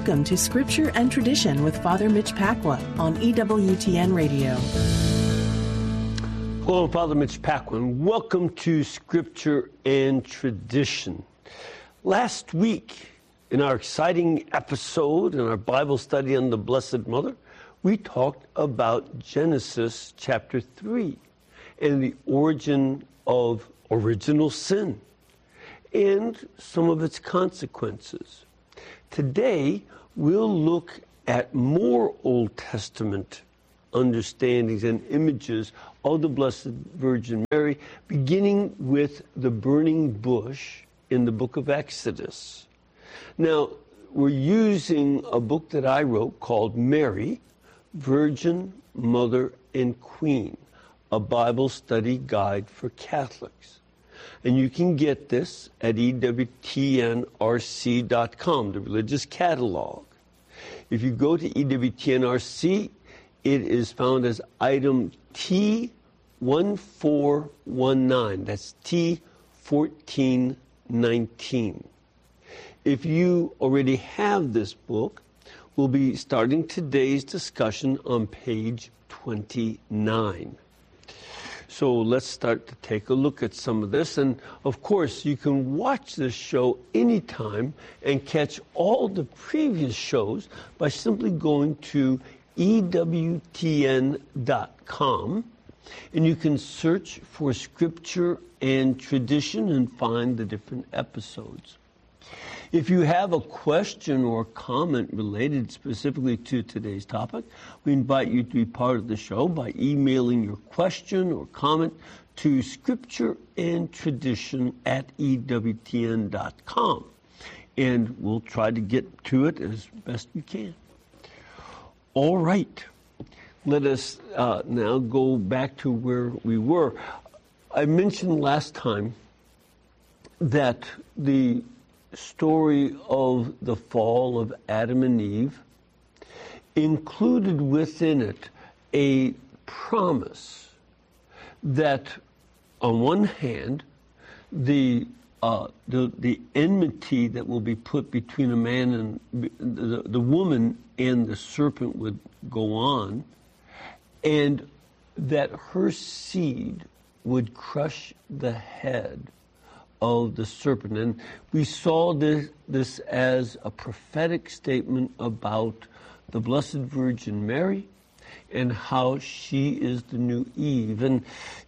Welcome to Scripture and Tradition with Father Mitch Pacwa on EWTN Radio. Hello, Father Mitch Pacwa. Welcome to Scripture and Tradition. Last week, in our exciting episode in our Bible study on the Blessed Mother, we talked about Genesis chapter 3 and the origin of original sin and some of its consequences. Today, we'll look at more Old Testament understandings and images of the Blessed Virgin Mary, beginning with the burning bush in the book of Exodus. Now, we're using a book that I wrote called Mary, Virgin, Mother, and Queen, a Bible study guide for Catholics. And you can get this at EWTNRC.com, the religious catalog. If you go to EWTNRC, it is found as item T1419. That's T1419. If you already have this book, we'll be starting today's discussion on page 29. So let's start to take a look at some of this. And of course, you can watch this show anytime and catch all the previous shows by simply going to EWTN.com. And you can search for Scripture and Tradition and find the different episodes. If you have a question or comment related specifically to today's topic, we invite you to be part of the show by emailing your question or comment to scriptureandtradition@EWTN.com. And we'll try to get to it as best we can. All right. Let us now go back to where we were. I mentioned last time that the story of the fall of Adam and Eve included within it a promise that, on one hand, the enmity that will be put between a man and the woman and the serpent would go on, and that her seed would crush the head of the serpent. And we saw this as a prophetic statement about the Blessed Virgin Mary and how she is the new Eve. And,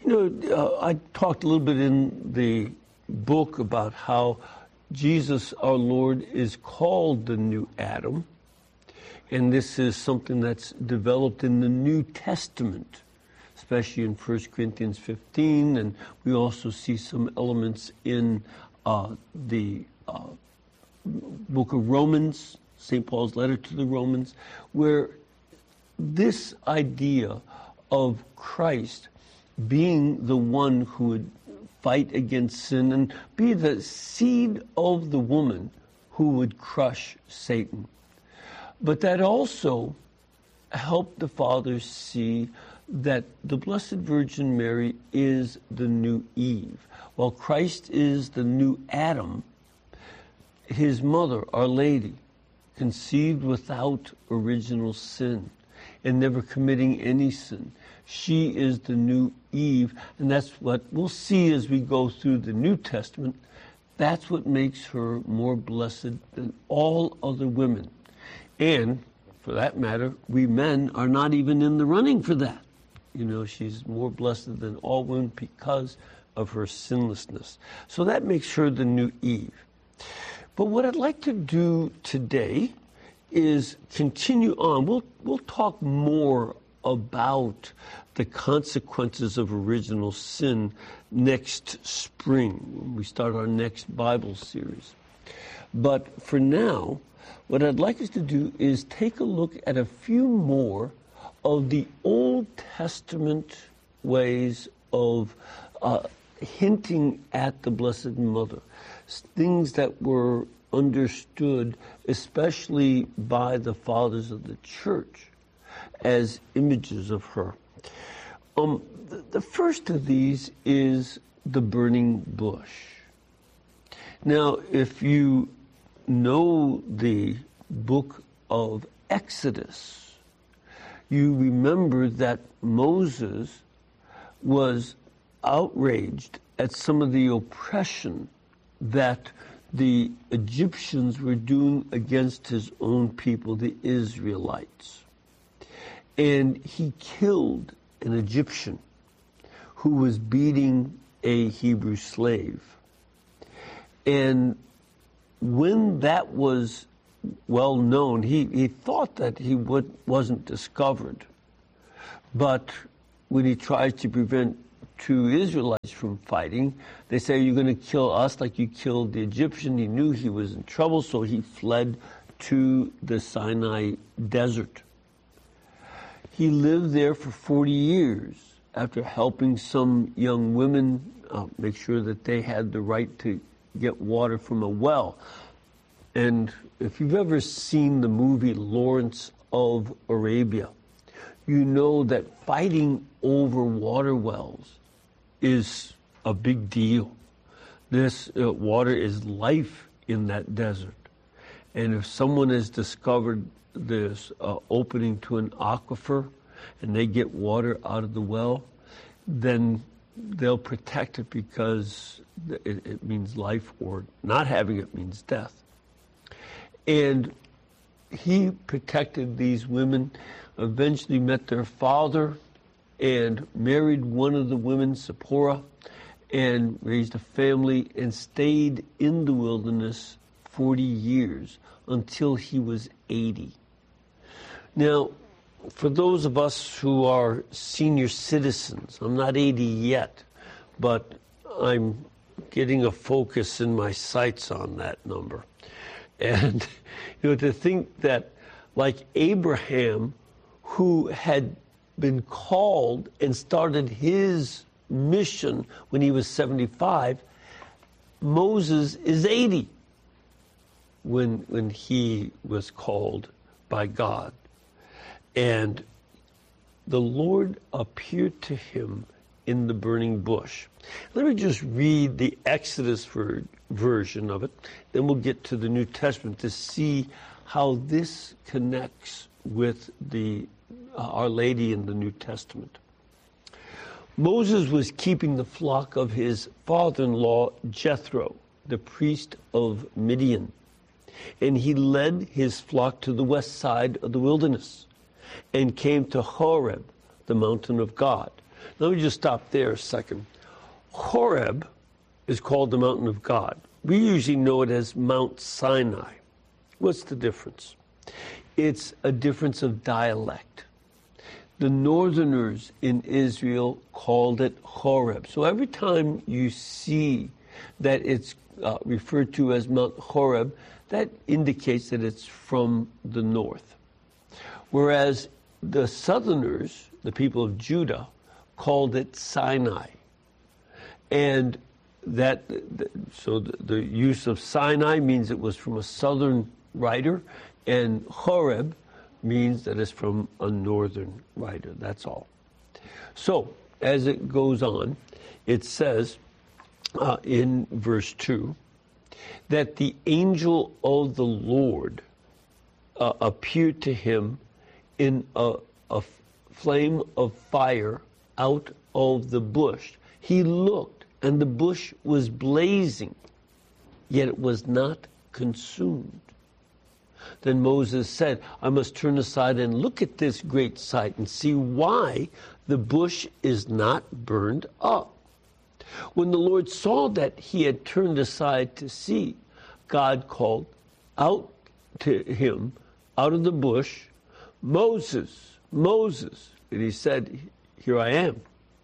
I talked a little bit in the book about how Jesus, our Lord, is called the new Adam. And this is something that's developed in the New Testament, especially in 1 Corinthians 15, and we also see some elements in the book of Romans, St. Paul's letter to the Romans, where this idea of Christ being the one who would fight against sin and be the seed of the woman who would crush Satan. But that also helped the fathers see that the Blessed Virgin Mary is the new Eve. While Christ is the new Adam, his mother, Our Lady, conceived without original sin and never committing any sin. She is the new Eve, and that's what we'll see as we go through the New Testament. That's what makes her more blessed than all other women. And, for that matter, we men are not even in the running for that. She's more blessed than all women because of her sinlessness. So that makes her the new Eve. But what I'd like to do today is continue on. We'll talk more about the consequences of original sin next spring when we start our next Bible series. But for now, what I'd like us to do is take a look at a few more of the Old Testament ways of hinting at the Blessed Mother, things that were understood, especially by the fathers of the Church, as images of her. The first of these is the burning bush. Now, if you know the book of Exodus, you remember that Moses was outraged at some of the oppression that the Egyptians were doing against his own people, the Israelites. And he killed an Egyptian who was beating a Hebrew slave. And when that was well known, he thought that he wasn't discovered. But when he tries to prevent two Israelites from fighting, they say, "You're going to kill us like you killed the Egyptian." He knew he was in trouble, so he fled to the Sinai desert. He lived there for 40 years after helping some young women make sure that they had the right to get water from a well. And if you've ever seen the movie Lawrence of Arabia, you know that fighting over water wells is a big deal. This water is life in that desert. And if someone has discovered this opening to an aquifer and they get water out of the well, then they'll protect it because it means life, or not having it means death. And he protected these women, eventually met their father, and married one of the women, Zipporah, and raised a family and stayed in the wilderness 40 years until he was 80. Now, for those of us who are senior citizens, I'm not 80 yet, but I'm getting a focus in my sights on that number. And, to think that, like Abraham, who had been called and started his mission when he was 75, Moses is 80 when he was called by God. And the Lord appeared to him in the burning bush. Let me just read the Exodus version of it, then we'll get to the New Testament to see how this connects with the Our Lady in the New Testament. Moses was keeping the flock of his father-in-law Jethro, the priest of Midian, and he led his flock to the west side of the wilderness and came to Horeb, the mountain of God. Let me just stop there a second. Horeb is called the mountain of God. We usually know it as Mount Sinai. What's the difference? It's a difference of dialect. The northerners in Israel called it Horeb. So every time you see that it's referred to as Mount Horeb, that indicates that it's from the north. Whereas the southerners, the people of Judah, called it Sinai. And so the use of Sinai means it was from a southern writer, and Horeb means that it's from a northern writer. That's all. So, as it goes on, it says in verse 2 that the angel of the Lord appeared to him in a flame of fire out of the bush. He looked, and the bush was blazing, yet it was not consumed. Then Moses said, "I must turn aside and look at this great sight and see why the bush is not burned up." When the Lord saw that he had turned aside to see, God called out to him out of the bush, "Moses, Moses." And he said, "Here I am."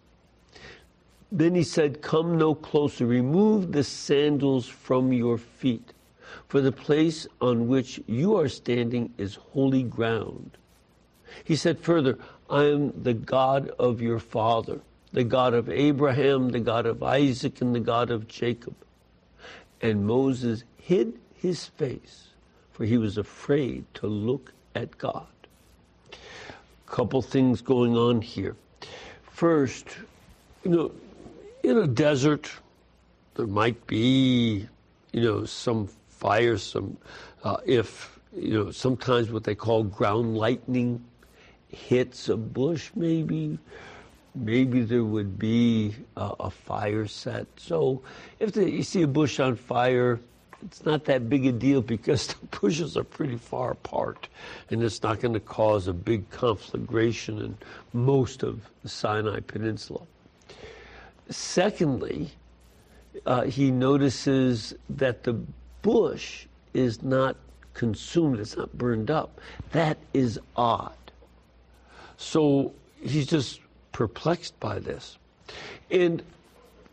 Then he said, "Come no closer. Remove the sandals from your feet, for the place on which you are standing is holy ground." He said further, "I am the God of your father, the God of Abraham, the God of Isaac, and the God of Jacob." And Moses hid his face, for he was afraid to look at God. A couple things going on here. First, in a desert, there might be, some fire, sometimes what they call ground lightning hits a bush, maybe there would be a fire set. So if you see a bush on fire, it's not that big a deal because the bushes are pretty far apart, and it's not going to cause a big conflagration in most of the Sinai Peninsula. Secondly, he notices that the bush is not consumed, it's not burned up. That is odd. So he's just perplexed by this. And